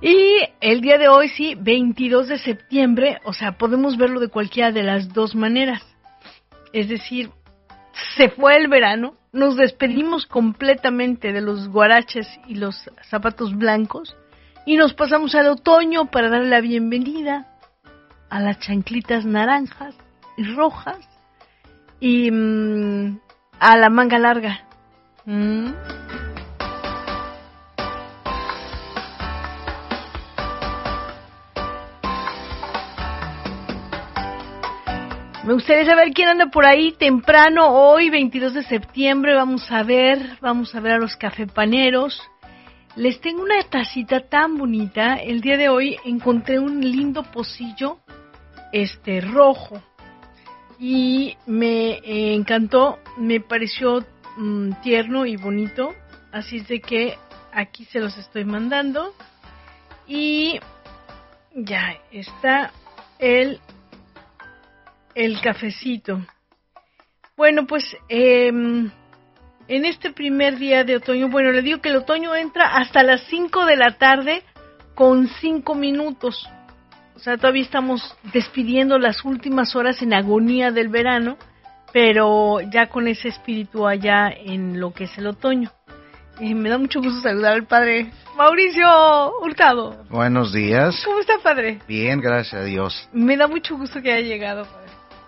Y el día de hoy, sí, 22 de septiembre, o sea, podemos verlo de cualquiera de las dos maneras. Es decir, se fue el verano, nos despedimos completamente de los guaraches y los zapatos blancos y nos pasamos al otoño para darle la bienvenida a las chanclitas naranjas y rojas y a la manga larga. Me gustaría saber quién anda por ahí temprano hoy, 22 de septiembre. Vamos a ver a los cafepaneros. Les tengo una tacita tan bonita. El día de hoy encontré un lindo pocillo, rojo. Y me encantó, me pareció tierno y bonito. Así es de que aquí se los estoy mandando. Y ya está el cafecito. Bueno, pues en este primer día de otoño, bueno, le digo que el otoño entra hasta las 5 de la tarde con 5 minutos. O sea, todavía estamos despidiendo las últimas horas en agonía del verano, pero ya con ese espíritu allá en lo que es el otoño. Me da mucho gusto saludar al padre Mauricio Hurtado. Buenos días. ¿Cómo está, padre? Bien, gracias a Dios. Me da mucho gusto que haya llegado, padre.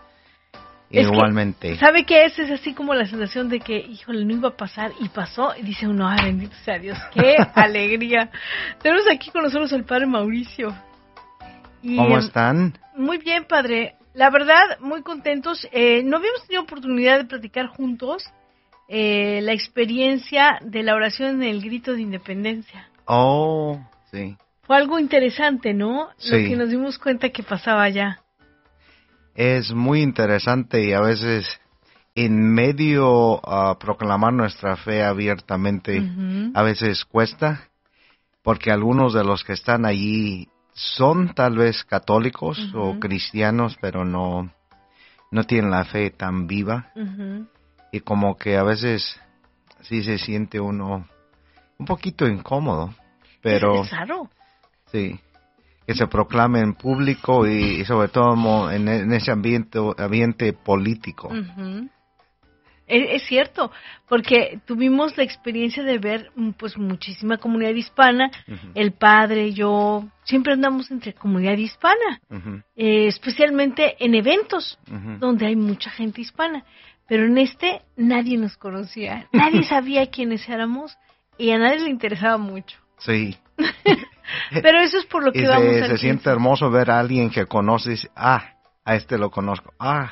Igualmente. Es que, ¿sabe qué es? Es así como la sensación de que, híjole, no iba a pasar y pasó. Y dice uno, ¡ay, bendito sea Dios! ¡Qué alegría! Tenemos aquí con nosotros al padre Mauricio. Y, ¿cómo están? Muy bien, padre. La verdad, muy contentos. No habíamos tenido oportunidad de platicar juntos la experiencia de la oración en el grito de independencia. Oh, sí. Fue algo interesante, ¿no? Sí. Lo que nos dimos cuenta que pasaba allá. Es muy interesante y a veces en medio proclamar nuestra fe abiertamente, a veces cuesta, porque algunos de los que están allí son tal vez católicos o cristianos, pero no tienen la fe tan viva. Y como que a veces sí se siente uno un poquito incómodo, pero es raro. Sí, que se proclame en público y sobre todo en ese ambiente político. Es cierto, porque tuvimos la experiencia de ver pues muchísima comunidad hispana. El padre, yo, siempre andamos entre comunidad hispana, especialmente en eventos donde hay mucha gente hispana. Pero en nadie nos conocía, nadie sabía quiénes éramos y a nadie le interesaba mucho. Sí. Pero eso es por lo que vamos a se siente hermoso ver a alguien que conoces, a este lo conozco,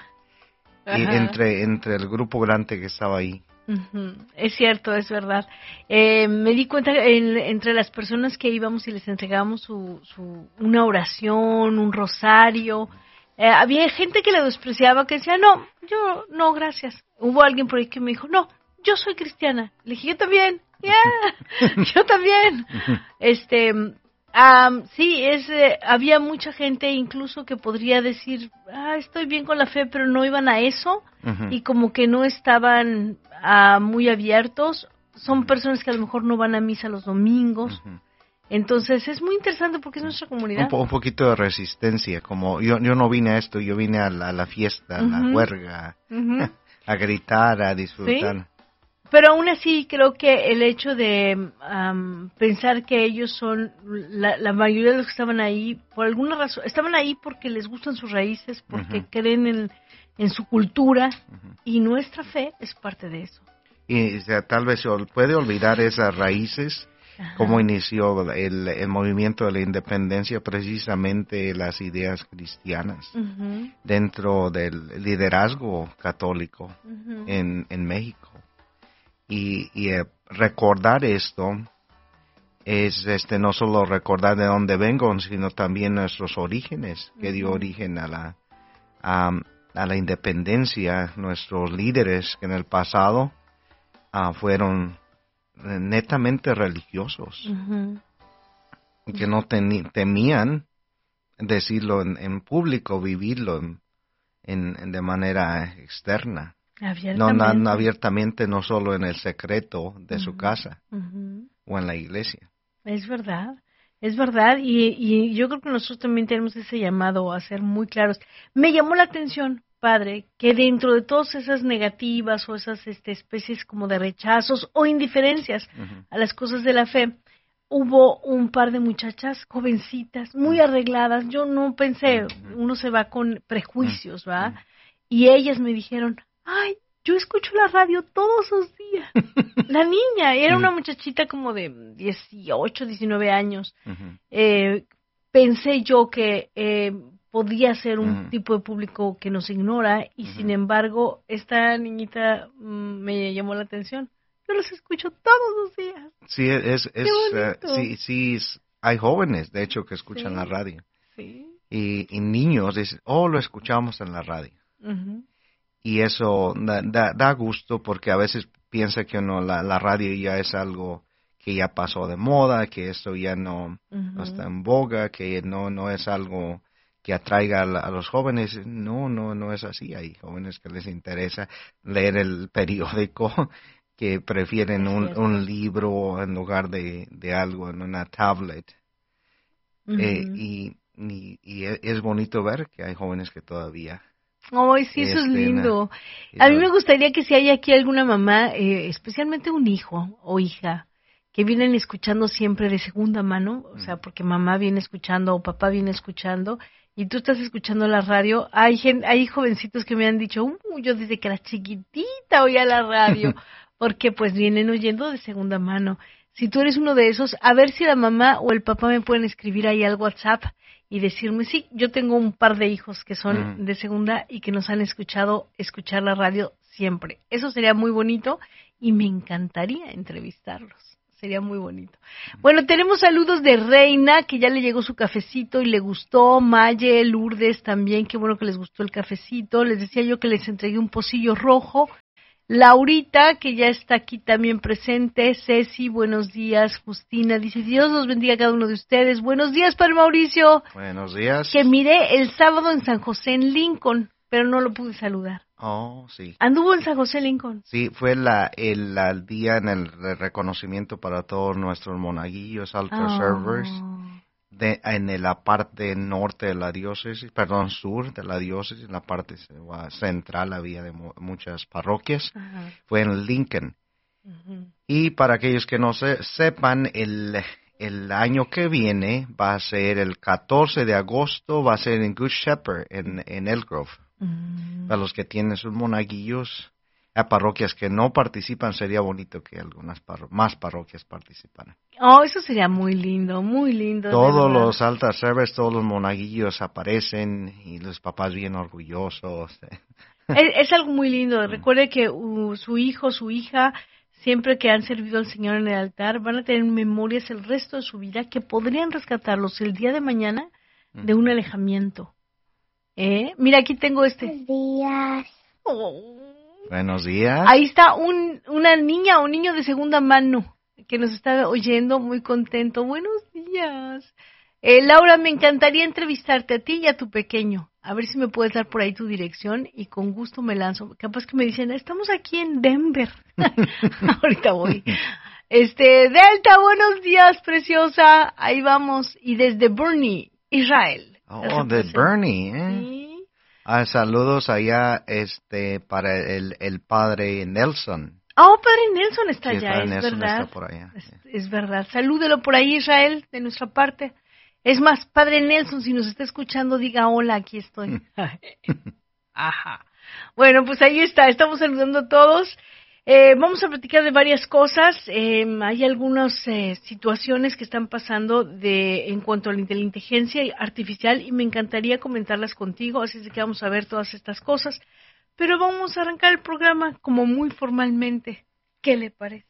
y entre el grupo grande que estaba ahí. Es cierto, es verdad. Me di cuenta entre las personas que íbamos y les entregábamos una oración, un rosario, había gente que le despreciaba, que decía, no, gracias. Hubo alguien por ahí que me dijo, no, yo soy cristiana. Le dije, yo también, yo también. Sí, había mucha gente incluso que podría decir, estoy bien con la fe, pero no iban a eso y como que no estaban muy abiertos. Son personas que a lo mejor no van a misa los domingos. Entonces es muy interesante porque es nuestra comunidad. Un poquito de resistencia, como yo no vine a esto, yo vine a la fiesta, a la juerga, a gritar, a disfrutar. ¿Sí? Pero aún así creo que el hecho de pensar que ellos son, la mayoría de los que estaban ahí, por alguna razón, estaban ahí porque les gustan sus raíces, porque creen en su cultura, y nuestra fe es parte de eso. Y tal vez se puede olvidar esas raíces, cómo inició el movimiento de la independencia, precisamente las ideas cristianas, dentro del liderazgo católico en México. Y recordar esto es no solo recordar de dónde vengo, sino también nuestros orígenes, que dio origen a la independencia. Nuestros líderes que en el pasado fueron netamente religiosos, que no temían decirlo en público, vivirlo de manera externa. Abiertamente. No abiertamente, no solo en el secreto de su casa o en la iglesia. Es verdad. Es verdad, y yo creo que nosotros también tenemos ese llamado a ser muy claros. Me llamó la atención, padre, que dentro de todas esas negativas o esas especies como de rechazos o indiferencias a las cosas de la fe, hubo un par de muchachas jovencitas, muy arregladas. Yo no pensé, uno se va con prejuicios, ¿va? Y ellas me dijeron, ay, yo escucho la radio todos los días. La niña, era una muchachita como de 18, 19 años. Pensé yo que podía ser un tipo de público que nos ignora y sin embargo esta niñita me llamó la atención. Yo los escucho todos los días. Sí, sí, hay jóvenes, de hecho, que escuchan la radio. Sí. Y niños dicen, lo escuchamos en la radio. Y eso da gusto porque a veces piensa que la radio ya es algo que ya pasó de moda, que esto ya no está en boga, que no es algo que atraiga a los jóvenes. No es así. Hay jóvenes que les interesa leer el periódico, que prefieren un libro en lugar de algo en una tablet. Y es bonito ver que hay jóvenes que todavía... Ay, sí, eso es lindo. A mí me gustaría que si hay aquí alguna mamá, especialmente un hijo o hija, que vienen escuchando siempre de segunda mano, o sea, porque mamá viene escuchando o papá viene escuchando, y tú estás escuchando la radio. Hay jovencitos que me han dicho, yo desde que era chiquitita oía la radio, porque pues vienen oyendo de segunda mano. Si tú eres uno de esos, a ver si la mamá o el papá me pueden escribir ahí al WhatsApp y decirme, sí, yo tengo un par de hijos que son de segunda y que nos han escuchar la radio siempre. Eso sería muy bonito y me encantaría entrevistarlos. Sería muy bonito. Bueno, tenemos saludos de Reina, que ya le llegó su cafecito y le gustó. Maye, Lourdes también, qué bueno que les gustó el cafecito. Les decía yo que les entregué un pocillo rojo. Laurita, que ya está aquí también presente. Ceci, buenos días. Justina dice, Dios los bendiga a cada uno de ustedes. Buenos días, Padre Mauricio. Buenos días. Que miré el sábado en San José, en Lincoln, pero no lo pude saludar. Oh, sí. ¿Anduvo en San José, Lincoln? Sí, fue el día en el reconocimiento para todos nuestros monaguillos, altar servers, en la parte norte de la diócesis, sur de la diócesis, en la parte central había de muchas parroquias. Fue en Lincoln. Y para aquellos que no sepan, el año que viene va a ser el 14 de agosto, va a ser en Good Shepherd, en Elk Grove. Para los que tienen sus monaguillos, a parroquias que no participan, sería bonito que algunas más parroquias participaran. Oh, eso sería muy lindo, muy lindo. Todos los altar servers, todos los monaguillos aparecen y los papás bien orgullosos. Es algo muy lindo. Recuerde que su hijo, su hija, siempre que han servido al Señor en el altar, van a tener memorias el resto de su vida que podrían rescatarlos el día de mañana de un alejamiento. Mira, aquí tengo Buenos días. Buenos días. Ahí está una niña o niño de segunda mano que nos está oyendo, muy contento. Buenos días. Laura, me encantaría entrevistarte a ti y a tu pequeño. A ver si me puedes dar por ahí tu dirección y con gusto me lanzo. Capaz que me dicen, estamos aquí en Denver. Ahorita voy. Delta, buenos días, preciosa. Ahí vamos. Y desde Boerne, Israel. Oh, de Boerne, Sí. Saludos allá, para el padre Nelson. Oh, padre Nelson está Sí, allá, padre es Nelson verdad. está por allá. Es verdad. Salúdelo por ahí, Israel, de nuestra parte. Es más, padre Nelson, si nos está escuchando, diga hola, aquí estoy. Ajá. Bueno, pues ahí está, estamos saludando a todos. Vamos a platicar de varias cosas. Hay algunas situaciones que están pasando en cuanto a la inteligencia artificial y me encantaría comentarlas contigo, así es de que vamos a ver todas estas cosas. Pero vamos a arrancar el programa como muy formalmente. ¿Qué le parece?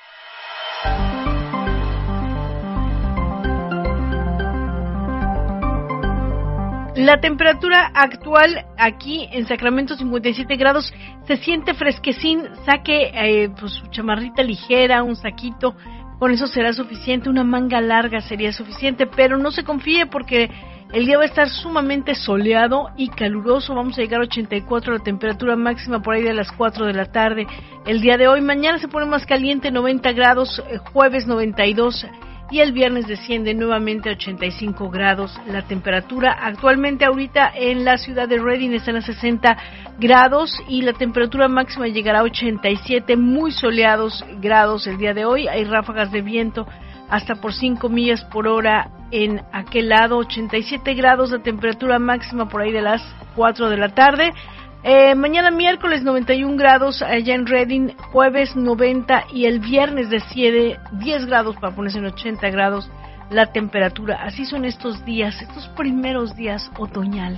La temperatura actual aquí en Sacramento, 57 grados, se siente fresquecín. Saque pues su chamarrita ligera, un saquito, con eso será suficiente, una manga larga sería suficiente, pero no se confíe porque el día va a estar sumamente soleado y caluroso. Vamos a llegar a 84 la temperatura máxima por ahí de las 4 de la tarde. El día de hoy, mañana se pone más caliente, 90 grados, jueves 92 y el viernes desciende nuevamente a 85 grados la temperatura. Actualmente ahorita en la ciudad de Redding están a 60 grados y la temperatura máxima llegará a 87, muy soleados grados el día de hoy. Hay ráfagas de viento hasta por 5 millas por hora en aquel lado, 87 grados la temperatura máxima por ahí de las 4 de la tarde. Mañana miércoles 91 grados allá en Redding, jueves 90 y el viernes desciende 10 grados para ponerse en 80 grados la temperatura. Así son estos días, estos primeros días otoñales.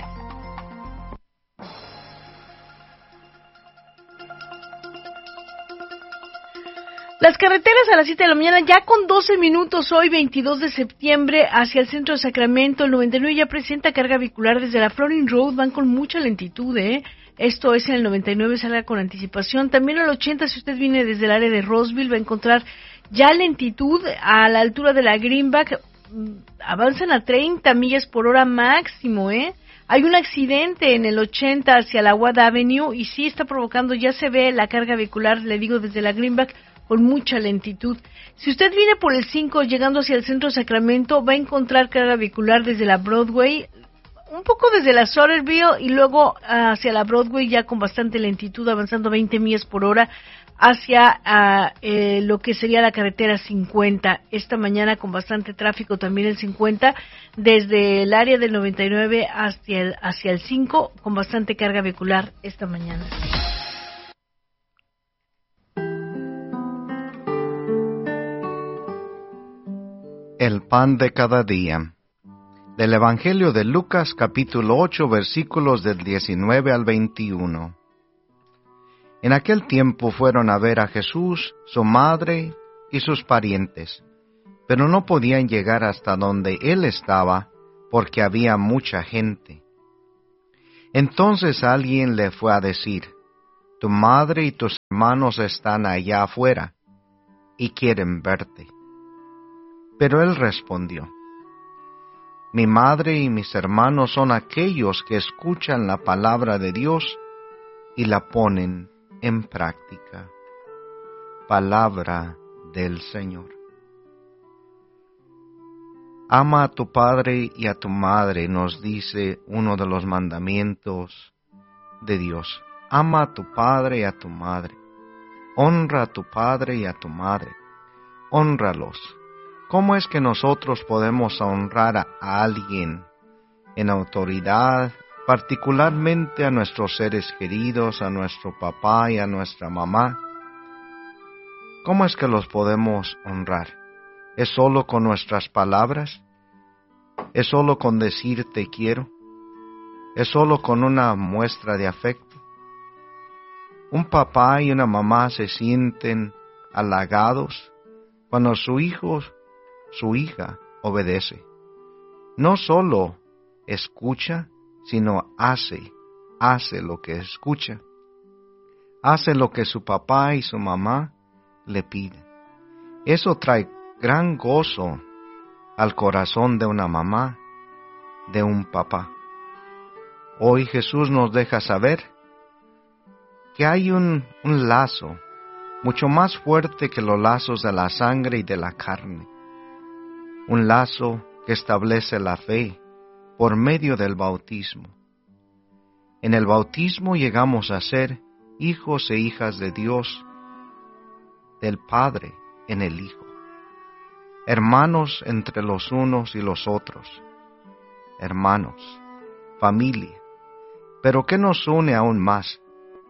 Las carreteras a las 7 de la mañana, ya con 12 minutos hoy, 22 de septiembre, hacia el centro de Sacramento. El 99 ya presenta carga vehicular desde la Florin Road, van con mucha lentitud, Esto es en el 99, salga con anticipación. También el 80, si usted viene desde el área de Roseville, va a encontrar ya lentitud a la altura de la Greenback. Avanzan a 30 millas por hora máximo, Hay un accidente en el 80 hacia la Watt Avenue y sí está provocando, ya se ve la carga vehicular, le digo, desde la Greenback, con mucha lentitud. Si usted viene por el 5 llegando hacia el centro de Sacramento, va a encontrar carga vehicular desde la Broadway, un poco desde la Sutterville y luego hacia la Broadway ya con bastante lentitud, avanzando 20 millas por hora hacia lo que sería la carretera 50. Esta mañana con bastante tráfico también el 50, desde el área del 99 hacia el 5, con bastante carga vehicular esta mañana. El pan de cada día. Del Evangelio de Lucas, capítulo 8, versículos del 19 al 21. En aquel tiempo fueron a ver a Jesús, su madre y sus parientes, pero no podían llegar hasta donde él estaba, porque había mucha gente. Entonces alguien le fue a decir: tu madre y tus hermanos están allá afuera, y quieren verte. Pero él respondió: mi madre y mis hermanos son aquellos que escuchan la palabra de Dios y la ponen en práctica. Palabra del Señor. Ama a tu padre y a tu madre, nos dice uno de los mandamientos de Dios. Ama a tu padre y a tu madre. Honra a tu padre y a tu madre. Hónralos. ¿Cómo es que nosotros podemos honrar a alguien en autoridad, particularmente a nuestros seres queridos, a nuestro papá y a nuestra mamá? ¿Cómo es que los podemos honrar? ¿Es solo con nuestras palabras? ¿Es solo con decir te quiero? ¿Es solo con una muestra de afecto? Un papá y una mamá se sienten halagados cuando su hija obedece. No solo escucha, sino hace lo que escucha. Hace lo que su papá y su mamá le piden. Eso trae gran gozo al corazón de una mamá, de un papá. Hoy Jesús nos deja saber que hay un lazo mucho más fuerte que los lazos de la sangre y de la carne. Un lazo que establece la fe por medio del bautismo. En el bautismo llegamos a ser hijos e hijas de Dios, del Padre en el Hijo, hermanos entre los unos y los otros, hermanos, familia. Pero ¿qué nos une aún más?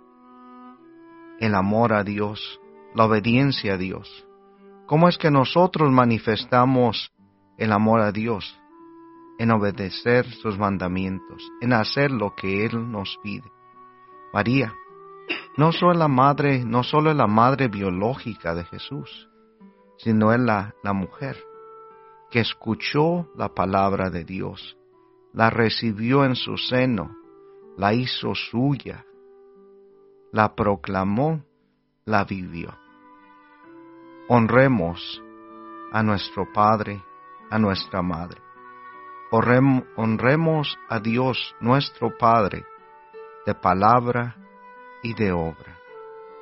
El amor a Dios, la obediencia a Dios. ¿Cómo es que nosotros manifestamos el amor a Dios? En obedecer sus mandamientos, en hacer lo que Él nos pide. María, no solo es la madre biológica de Jesús, sino es la mujer que escuchó la palabra de Dios, la recibió en su seno, la hizo suya, la proclamó, la vivió. Honremos a nuestro Padre, a nuestra Madre. Honremos a Dios, nuestro Padre, de palabra y de obra.